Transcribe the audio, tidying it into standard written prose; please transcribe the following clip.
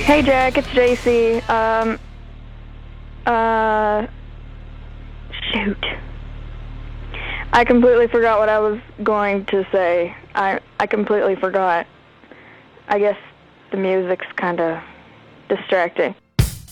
Hey Jack, it's JC. Shoot. I completely forgot what I was going to say. I completely forgot. I guess the music's kind of distracting.